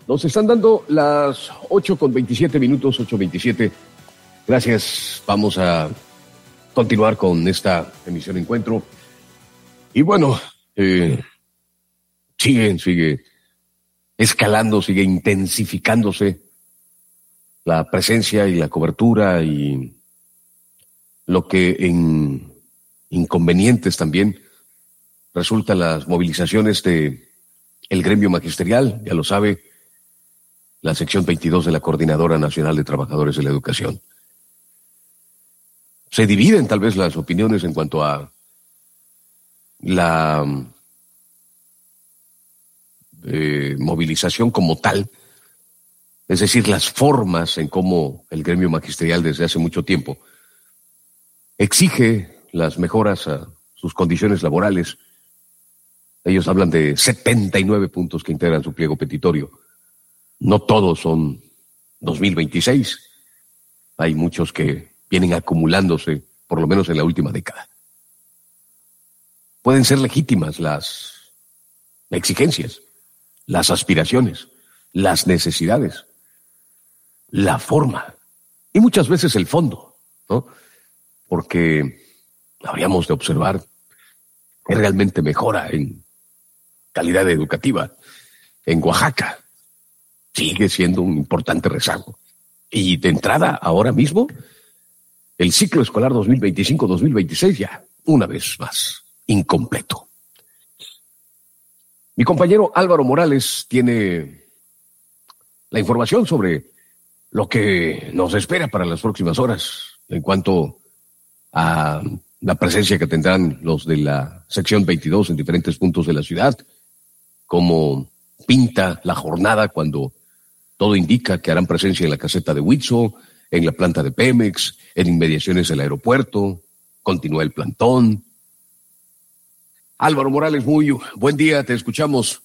Nos están dando las 8:27, 8:27. Gracias. Vamos a continuar con esta emisión Encuentro. Y bueno, sigue escalando, sigue intensificándose la presencia y la cobertura y lo que en inconvenientes también resultan las movilizaciones de el gremio magisterial, ya lo sabe, la sección 22 de la Coordinadora Nacional de Trabajadores de la Educación. Se dividen tal vez las opiniones en cuanto a la movilización como tal, es decir, las formas en cómo el gremio magisterial desde hace mucho tiempo exige las mejoras a sus condiciones laborales. Ellos hablan de 79 puntos que integran su pliego petitorio. No todos son 2026. Hay muchos que vienen acumulándose, por lo menos en la última década. Pueden ser legítimas las exigencias, las aspiraciones, las necesidades, la forma y muchas veces el fondo, ¿no? Porque habríamos de observar que realmente mejora en calidad educativa en Oaxaca. Sigue siendo un importante rezago. Y de entrada, ahora mismo, el ciclo escolar 2025-2026 ya, una vez más, incompleto. Mi compañero Álvaro Morales tiene la información sobre lo que nos espera para las próximas horas en cuanto a la presencia que tendrán los de la sección 22 en diferentes puntos de la ciudad, cómo pinta la jornada cuando todo indica que harán presencia en la caseta de Huitzo, en la planta de Pemex, en inmediaciones del aeropuerto, continúa el plantón. Álvaro Morales, muy buen día, te escuchamos.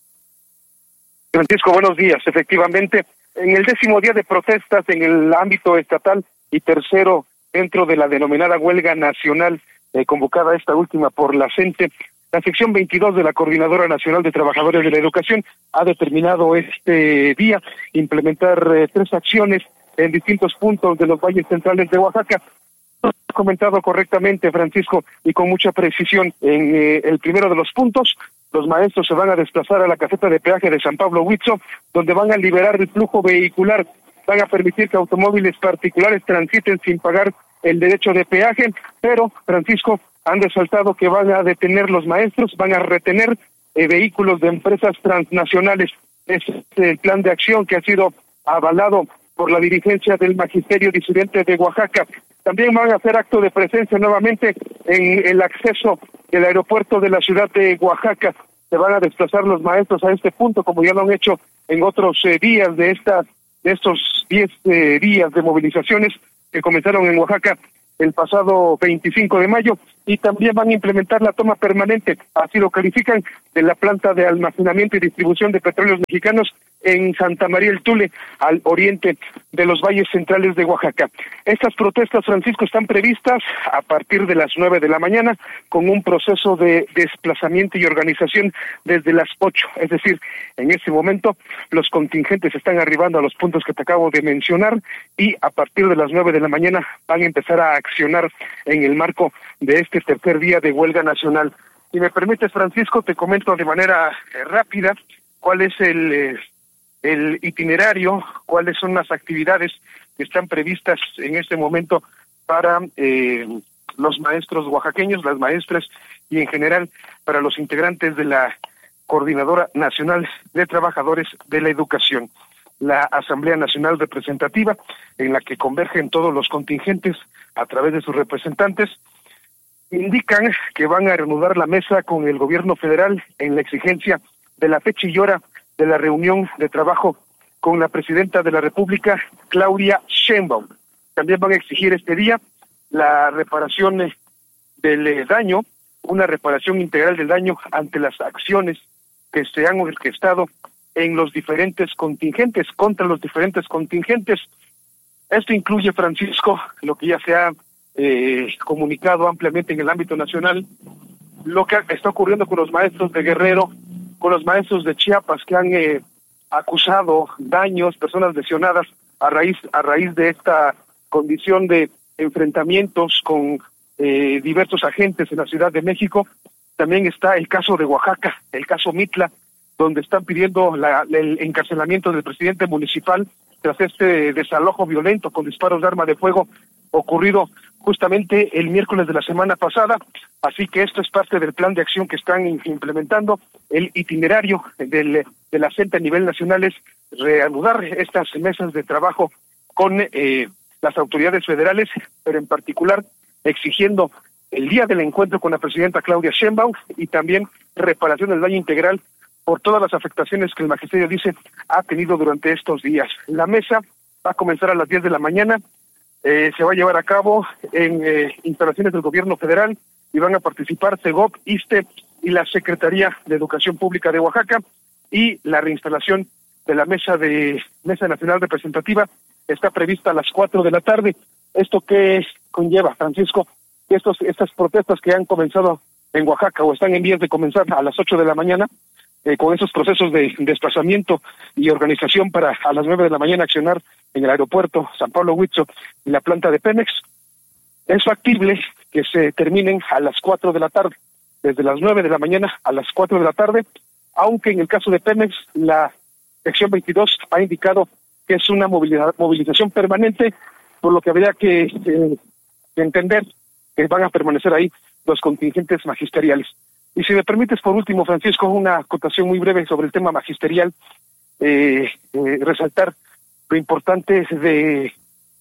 Francisco, buenos días. Efectivamente, en el 10º día de protestas en el ámbito estatal y tercero dentro de la denominada huelga nacional, convocada esta última por la CENTE, la sección 22 de la Coordinadora Nacional de Trabajadores de la Educación ha determinado este día implementar 3 acciones en distintos puntos de los valles centrales de Oaxaca. Comentado correctamente, Francisco, y con mucha precisión. En el primero de los puntos, los maestros se van a desplazar a la caseta de peaje de San Pablo Huitzo, donde van a liberar el flujo vehicular, van a permitir que automóviles particulares transiten sin pagar el derecho de peaje, pero, Francisco, han resaltado que van a detener los maestros, van a retener vehículos de empresas transnacionales. Es el plan de acción que ha sido avalado por la dirigencia del Magisterio Disidente de Oaxaca. También van a hacer acto de presencia nuevamente en el acceso del aeropuerto de la ciudad de Oaxaca. Se van a desplazar los maestros a este punto, como ya lo han hecho en otros días de estos 10 días de movilizaciones que comenzaron en Oaxaca el pasado 25 de mayo, y también van a implementar la toma permanente, así lo califican, de la planta de almacenamiento y distribución de petróleos mexicanos en Santa María el Tule, al oriente de los valles centrales de Oaxaca. Estas protestas, Francisco, están previstas a partir de las 9 de la mañana, con un proceso de desplazamiento y organización desde las 8, es decir, en este momento los contingentes están arribando a los puntos que te acabo de mencionar, y a partir de las 9 de la mañana van a empezar a accionar en el marco de este tercer día de huelga nacional. Si me permites, Francisco, te comento de manera rápida cuál es el itinerario, cuáles son las actividades que están previstas en este momento para los maestros oaxaqueños, las maestras y en general para los integrantes de la Coordinadora Nacional de Trabajadores de la Educación. La Asamblea Nacional Representativa, en la que convergen todos los contingentes a través de sus representantes, indican que van a reanudar la mesa con el gobierno federal en la exigencia de la fecha y hora de la reunión de trabajo con la presidenta de la República, Claudia Sheinbaum. También van a exigir este día la reparación del daño, una reparación integral del daño ante las acciones que se han orquestado en los diferentes contingentes, contra los diferentes contingentes. Esto incluye, Francisco, lo que ya se ha comunicado ampliamente en el ámbito nacional, lo que está ocurriendo con los maestros de Guerrero, con los maestros de Chiapas que han acusado daños, personas lesionadas a raíz de esta condición de enfrentamientos con diversos agentes en la Ciudad de México. También está el caso de Oaxaca, el caso Mitla, donde están pidiendo el encarcelamiento del presidente municipal tras este desalojo violento con disparos de arma de fuego ocurrido justamente el miércoles de la semana pasada. Así que esto es parte del plan de acción que están implementando. El itinerario de la CENTE a nivel nacional es reanudar estas mesas de trabajo con las autoridades federales, pero en particular exigiendo el día del encuentro con la presidenta Claudia Sheinbaum y también reparación del daño integral por todas las afectaciones que el magisterio dice ha tenido durante estos días. La mesa va a comenzar a las 10 de la mañana, se va a llevar a cabo en instalaciones del gobierno federal y van a participar CEGOP, ISSSTE y la Secretaría de Educación Pública de Oaxaca, y la reinstalación de la Mesa Nacional Representativa está prevista a las 4 de la tarde. ¿Esto qué conlleva, Francisco? Estas protestas que han comenzado en Oaxaca o están en vías de comenzar a las 8 de la mañana, con esos procesos de desplazamiento y organización para a las 9 de la mañana accionar en el aeropuerto San Pablo Huitzil y la planta de Pemex, es factible que se terminen a las 4 de la tarde, desde las 9 de la mañana a las 4 de la tarde, aunque en el caso de Pemex, la sección 22 ha indicado que es una movilización permanente, por lo que habría que entender que van a permanecer ahí los contingentes magisteriales. Y si me permites, por último, Francisco, una acotación muy breve sobre el tema magisterial, resaltar lo importante de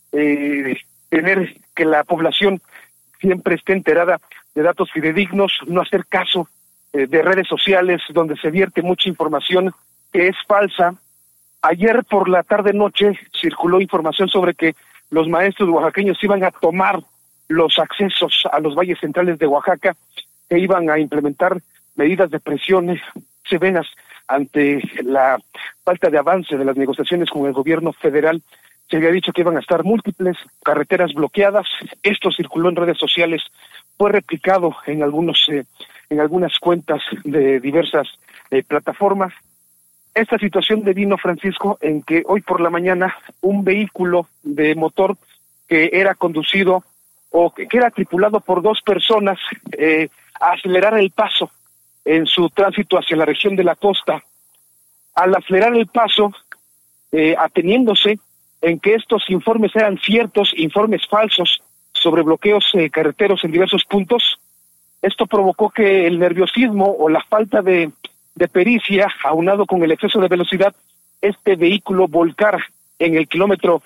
tener que la población siempre esté enterada de datos fidedignos, no hacer caso de redes sociales donde se vierte mucha información que es falsa. Ayer por la tarde-noche circuló información sobre que los maestros oaxaqueños iban a tomar los accesos a los valles centrales de Oaxaca, que iban a implementar medidas de presión severas ante la falta de avance de las negociaciones con el gobierno federal. Se había dicho que iban a estar múltiples carreteras bloqueadas. Esto circuló en redes sociales, fue replicado en algunas cuentas de diversas plataformas. Esta situación devino, Francisco, en que hoy por la mañana un vehículo de motor que era conducido o que era tripulado por dos personas a acelerar el paso en su tránsito hacia la región de la costa. Al acelerar el paso, ateniéndose en que estos informes eran ciertos, informes falsos sobre bloqueos carreteros en diversos puntos, esto provocó que el nerviosismo o la falta de pericia, aunado con el exceso de velocidad, este vehículo volcara en el kilómetro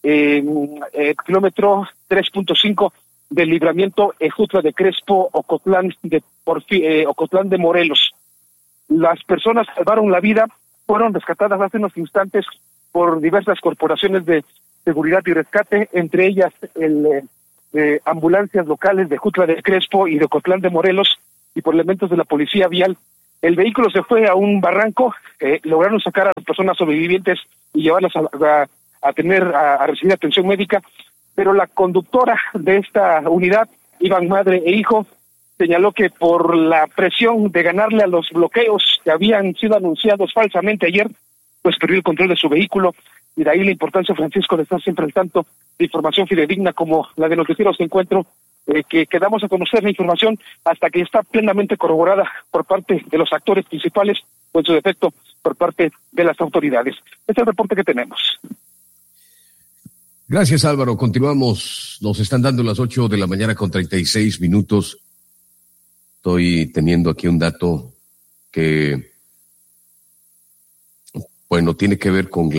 3.5 del libramiento Ejutla de Crespo, Ocotlán de Morelos. Las personas salvaron la vida, fueron rescatadas hace unos instantes por diversas corporaciones de seguridad y rescate, entre ellas ambulancias locales de Ejutla de Crespo y de Ocotlán de Morelos, y por elementos de la policía vial. El vehículo se fue a un barranco, lograron sacar a las personas sobrevivientes y llevarlas a recibir atención médica, pero la conductora de esta unidad, iban madre e hijo, señaló que por la presión de ganarle a los bloqueos que habían sido anunciados falsamente ayer, pues perdió el control de su vehículo, y de ahí la importancia, Francisco, de estar siempre al tanto de información fidedigna como la de Noticieros Encuentro, que damos a conocer la información hasta que está plenamente corroborada por parte de los actores principales o en su defecto por parte de las autoridades. Este es el reporte que tenemos. Gracias, Álvaro. Continuamos. Nos están dando las 8 de la mañana con 36 minutos. Estoy teniendo aquí un dato que, bueno, tiene que ver con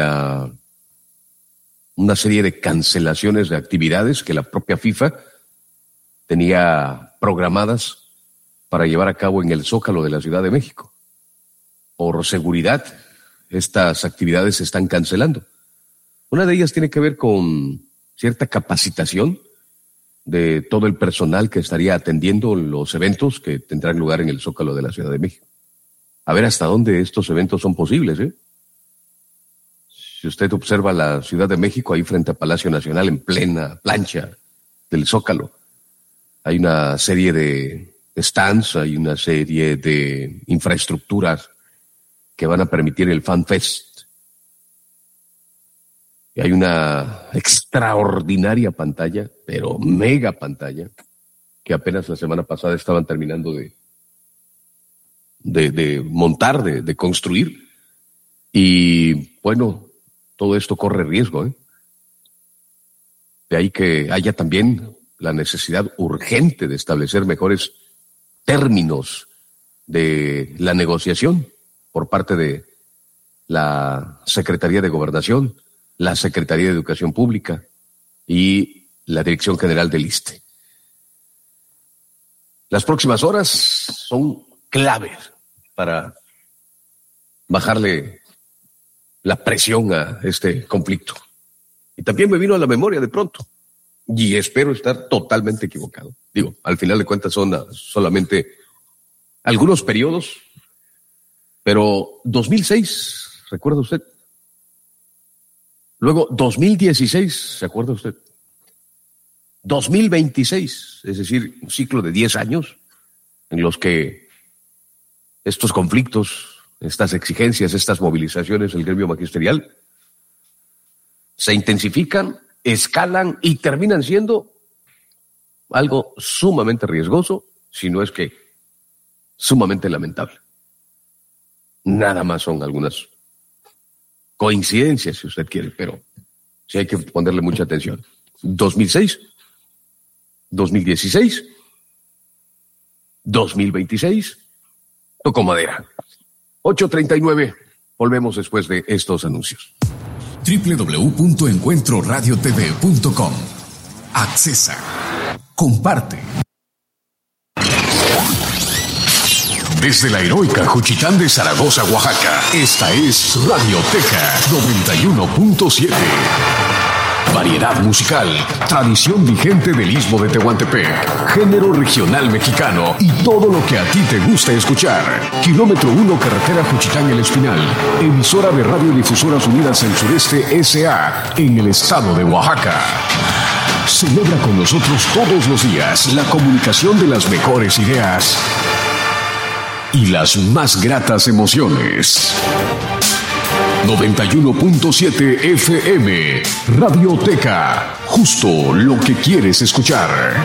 una serie de cancelaciones de actividades que la propia FIFA tenía programadas para llevar a cabo en el Zócalo de la Ciudad de México. Por seguridad, estas actividades se están cancelando. Una de ellas tiene que ver con cierta capacitación de todo el personal que estaría atendiendo los eventos que tendrán lugar en el Zócalo de la Ciudad de México. A ver hasta dónde estos eventos son posibles, ¿eh? Si usted observa la Ciudad de México, ahí frente a Palacio Nacional, en plena plancha del Zócalo, hay una serie de stands, hay una serie de infraestructuras que van a permitir el Fan Fest Hay una extraordinaria pantalla, pero mega pantalla, que apenas la semana pasada estaban terminando de montar, de construir. Y bueno, todo esto corre riesgo, ¿eh? De ahí que haya también la necesidad urgente de establecer mejores términos de la negociación por parte de la Secretaría de Gobernación, la Secretaría de Educación Pública y la Dirección General del ISSSTE. Las próximas horas son claves para bajarle la presión a este conflicto. Y también me vino a la memoria de pronto, y espero estar totalmente equivocado. Digo, al final de cuentas son solamente algunos periodos, pero 2006, ¿recuerda usted? Luego 2016, ¿se acuerda usted? 2026, es decir, un ciclo de 10 años en los que estos conflictos, estas exigencias, estas movilizaciones del gremio magisterial se intensifican, escalan y terminan siendo algo sumamente riesgoso, si no es que sumamente lamentable. Nada más son algunas coincidencias, si usted quiere, pero sí hay que ponerle mucha atención. 2006, 2016, 2026, tocó madera. 8:39, volvemos después de estos anuncios. www.encuentroradiotv.com. Accesa. Comparte. Desde la heroica Juchitán de Zaragoza, Oaxaca, esta es Radioteca 91.7. Variedad musical, tradición vigente del Istmo de Tehuantepec, género regional mexicano y todo lo que a ti te gusta escuchar. Kilómetro 1, carretera Juchitán El Espinal, emisora de Radiodifusoras Unidas del Sureste S.A. en el estado de Oaxaca. Celebra con nosotros todos los días la comunicación de las mejores ideas y las más gratas emociones. 91.7 FM, Radioteca, justo lo que quieres escuchar.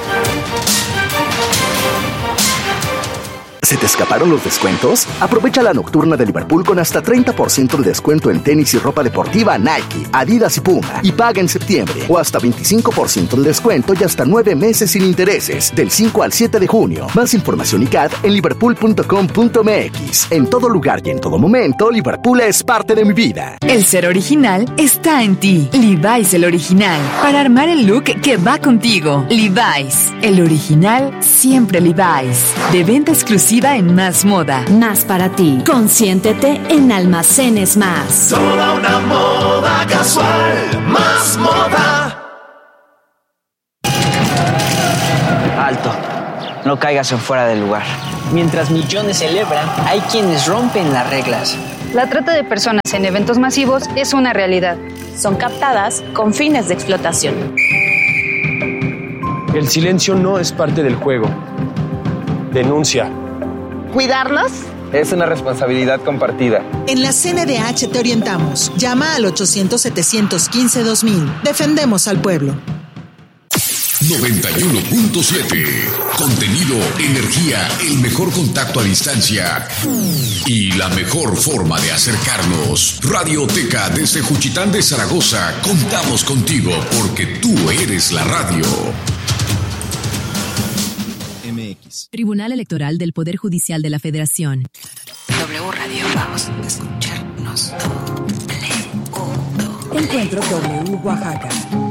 ¿Se te escaparon los descuentos? Aprovecha la nocturna de Liverpool con hasta 30% de descuento en tenis y ropa deportiva Nike, Adidas y Puma. Y paga en septiembre. O hasta 25% de descuento y hasta 9 meses sin intereses. Del 5 al 7 de junio. Más información y CAD en liverpool.com.mx. En todo lugar y en todo momento, Liverpool es parte de mi vida. El ser original está en ti. Levi's el original. Para armar el look que va contigo. Levi's. El original, siempre Levi's. De venta exclusiva en Más Moda. Más para ti. Consiéntete en Almacenes Más. Toda una moda casual. Más Moda. Alto. No caigas en fuera del lugar. Mientras millones celebran, hay quienes rompen las reglas. La trata de personas en eventos masivos es una realidad. Son captadas con fines de explotación. El silencio no es parte del juego. Denuncia. ¿Cuidarlos? Es una responsabilidad compartida. En la CNDH te orientamos. Llama al 800-715-2000. Defendemos al pueblo. 91.7. Contenido, energía, el mejor contacto a distancia y la mejor forma de acercarnos. Radioteca desde Juchitán de Zaragoza. Contamos contigo porque tú eres la radio. Tribunal Electoral del Poder Judicial de la Federación. W Radio, vamos a escucharnos. Encuentro W Oaxaca.